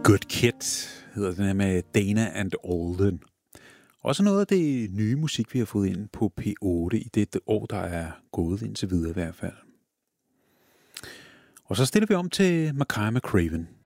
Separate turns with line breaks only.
Good Kid hedder den her med Dana and Alden. Også noget af det nye musik, vi har fået ind på P8 i det år, der er gået indtil videre i hvert fald. Og så stiller vi om til Makaya McCraven.